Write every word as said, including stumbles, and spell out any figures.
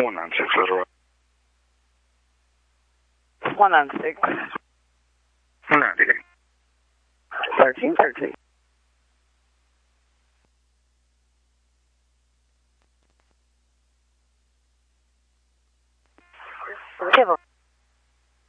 One nine six, little. One nine six. Ninety-eight. Thirteen thirteen. Kibble.